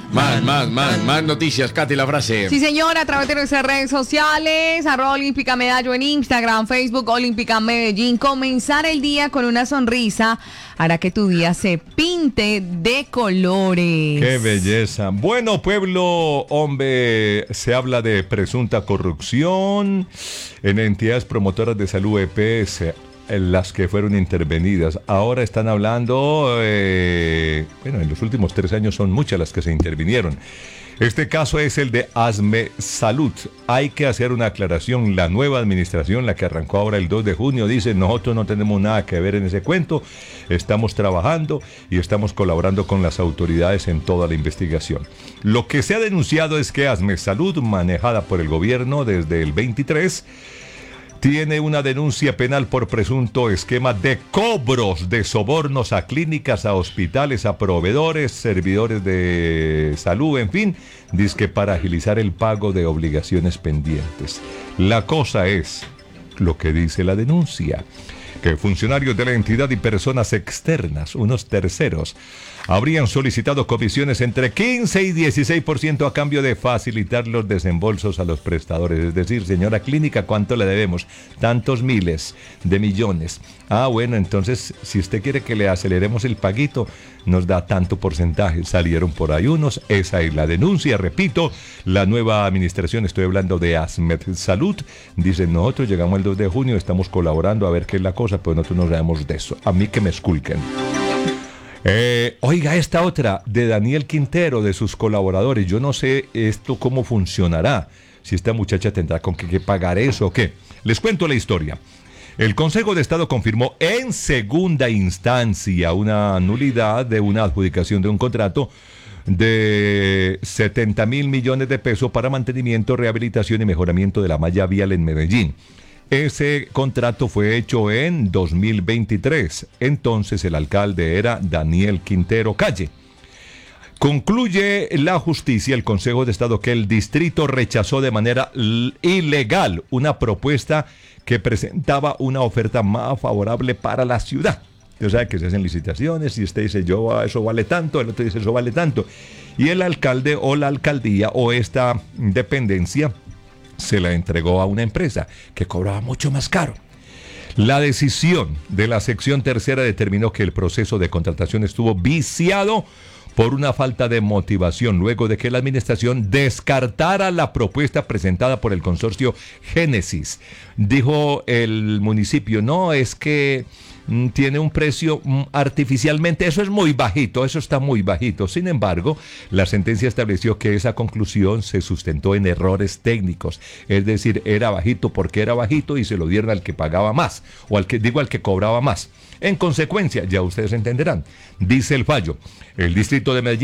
Más noticias, Katy, la frase. Sí, señora, a través de nuestras redes sociales, @Olímpica Medallo en Instagram, Facebook, Olímpica Medellín. Comenzar el día con una sonrisa hará que tu día se pinte de colores. ¡Qué belleza! Bueno, pueblo, hombre, se habla de presunta corrupción en entidades promotoras de salud EPS, las que fueron intervenidas. Ahora están hablando, en los últimos 3 años son muchas las que se intervinieron. Este caso es el de ASME Salud. Hay que hacer una aclaración. La nueva administración, la que arrancó ahora el 2 de junio, dice: nosotros no tenemos nada que ver en ese cuento, estamos trabajando y estamos colaborando con las autoridades en toda la investigación. Lo que se ha denunciado es que ASME Salud, manejada por el gobierno desde el 23, tiene una denuncia penal por presunto esquema de cobros de sobornos a clínicas, a hospitales, a proveedores, servidores de salud, en fin, dizque para agilizar el pago de obligaciones pendientes. La cosa es lo que dice la denuncia, que funcionarios de la entidad y personas externas, unos terceros, habrían solicitado comisiones entre 15 y 16% a cambio de facilitar los desembolsos a los prestadores. Es decir, señora clínica, ¿cuánto le debemos? Tantos miles de millones. Ah, bueno, entonces, si usted quiere que le aceleremos el paguito, nos da tanto porcentaje. Salieron por ahí unos, esa es la denuncia. Repito, la nueva administración, estoy hablando de ASME Salud, dice: nosotros llegamos el 2 de junio, estamos colaborando a ver qué es la cosa, pero nosotros no sabemos de eso. A mí que me esculquen. Oiga, esta otra, de Daniel Quintero, de sus colaboradores. Yo no sé esto cómo funcionará, si esta muchacha tendrá con qué pagar eso o qué. Les cuento la historia. El Consejo de Estado confirmó en segunda instancia una nulidad de una adjudicación de un contrato de 70.000 millones de pesos para mantenimiento, rehabilitación y mejoramiento de la malla vial en Medellín. Ese contrato fue hecho en 2023. Entonces el alcalde era Daniel Quintero Calle. Concluye la justicia, el Consejo de Estado, que el distrito rechazó de manera ilegal una propuesta que presentaba una oferta más favorable para la ciudad. O sea, que se hacen licitaciones y usted dice: yo, eso vale tanto, el otro dice: eso vale tanto. Y el alcalde o la alcaldía o esta dependencia se la entregó a una empresa que cobraba mucho más caro. La decisión de la sección tercera determinó que el proceso de contratación estuvo viciado por una falta de motivación, luego de que la administración descartara la propuesta presentada por el consorcio Génesis. Dijo el municipio: no, es que tiene un precio artificialmente, eso es muy bajito, eso está muy bajito. Sin embargo, la sentencia estableció que esa conclusión se sustentó en errores técnicos, es decir, era bajito porque era bajito y se lo dieron al que pagaba más, o al que cobraba más. En consecuencia, ya ustedes entenderán, dice el fallo, el distrito de Medellín